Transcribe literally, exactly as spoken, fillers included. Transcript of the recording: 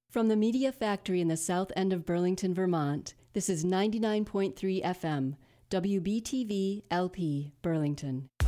From the Media Factory in the south end of Burlington, Vermont, this is ninety-nine point three F M, W B T V L P, Burlington.